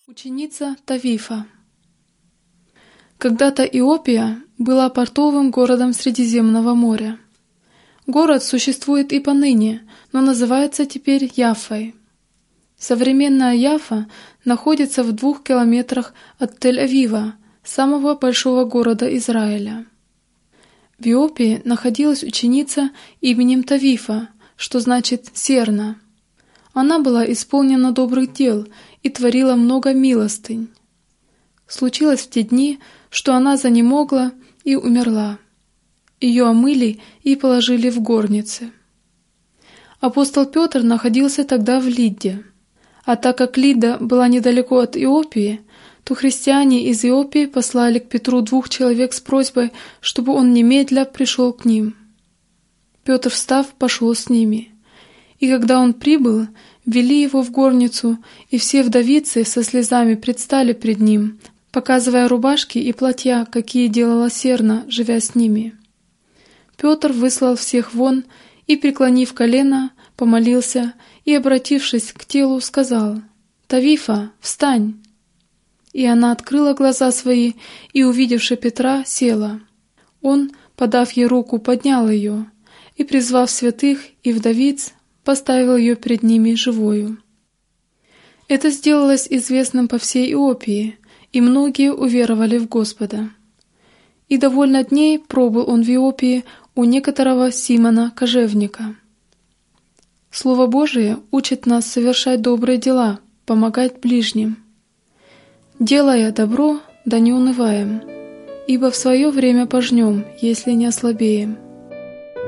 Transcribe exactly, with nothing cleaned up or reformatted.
Ученица Тавифа. Когда-то Иопия была портовым городом Средиземного моря. Город существует и поныне, но называется теперь Яффой. Современная Яффа находится в двух километрах от Тель-Авива, самого большого города Израиля. В Иопии находилась ученица именем Тавифа, что значит «серна». Она была исполнена добрых дел и творила много милостынь. Случилось в те дни, что она занемогла и умерла. Ее омыли и положили в горнице. Апостол Петр находился тогда в Лидде, а так как Лидда была недалеко от Иопии, то христиане из Иопии послали к Петру двух человек с просьбой, чтобы он немедля пришел к ним. Петр, встав, пошел с ними. И когда он прибыл, ввели его в горницу, и все вдовицы со слезами предстали пред ним, показывая рубашки и платья, какие делала серна, живя с ними. Петр выслал всех вон и, преклонив колено, помолился и, обратившись к телу, сказал: «Тавифа, встань!» И она открыла глаза свои и, увидевши Петра, села. Он, подав ей руку, поднял ее и, призвав святых и вдовиц, поставил ее перед ними живою. Это сделалось известным по всей Иопии, и многие уверовали в Господа. И довольно дней пробыл он в Иопии у некоторого Симона Кожевника. Слово Божие учит нас совершать добрые дела, помогать ближним. Делая добро, да не унываем, ибо в свое время пожнем, если не ослабеем.